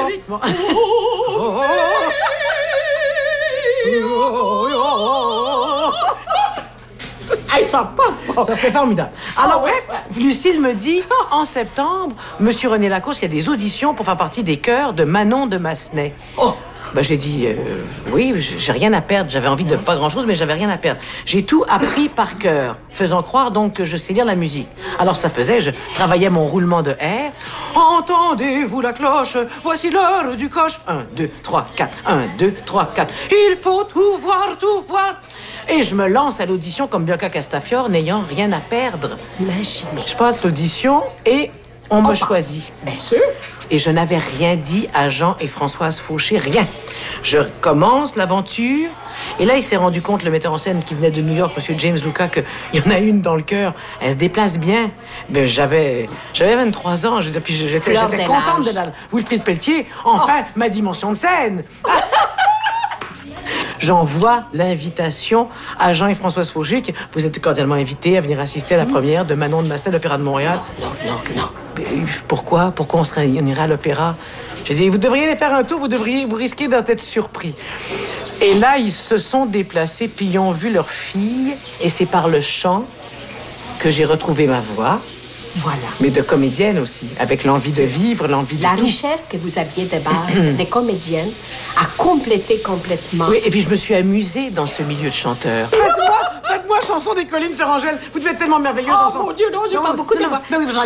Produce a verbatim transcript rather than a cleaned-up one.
Bon. Hey, ça pas bon. Ça serait formidable. Alors, bref, Lucille me dit, en septembre, Monsieur René Lacoste, il y a des auditions pour faire partie des chœurs de Manon de Massenet. Oh! Ben, j'ai dit, euh, oui, j'ai rien à perdre. J'avais envie de pas grand-chose, mais j'avais rien à perdre. J'ai tout appris par cœur, faisant croire donc que je sais lire la musique. Alors, ça faisait, je travaillais mon roulement de R. Entendez-vous la cloche? Voici l'heure du coche. Un, deux, trois, quatre. Un, deux, trois, quatre. Il faut tout voir, tout voir. Et je me lance à l'audition comme Bianca Castafiore, n'ayant rien à perdre. Imaginez. Je passe l'audition et on me choisit. Bien sûr. Et je n'avais rien dit à Jean et Françoise Fauché, rien. Je commence l'aventure, et là, il s'est rendu compte, le metteur en scène qui venait de New York, M. James Luca, qu'il y en a une dans le cœur. Elle se déplace bien. Mais j'avais, j'avais vingt-trois ans, je veux dire, puis j'étais, j'étais contente de la... Wilfrid Pelletier, enfin, oh. ma dimension de scène. J'envoie l'invitation à Jean et Françoise Fauché, que vous êtes cordialement invités à venir assister à la première de Manon de Massenet, l'Opéra de Montréal. Non, non, non. Pourquoi? Pourquoi on, serait, on irait à l'opéra? J'ai dit, vous devriez aller faire un tour, vous devriez, vous risquez d'être surpris. Et là, ils se sont déplacés, puis ils ont vu leur fille, et c'est par le chant que j'ai retrouvé ma voix. Voilà. Mais de comédienne aussi, avec l'envie de vivre, l'envie de La tout. richesse que vous aviez de base des comédiennes a complété complètement. Oui, et puis je me suis amusée dans ce milieu de chanteurs. Faites-moi, faites-moi chanson des collines sur Angèle. Vous devez être tellement merveilleuse oh, ensemble. Oh mon Dieu, non, j'ai pas beaucoup de voix. Oui, vous en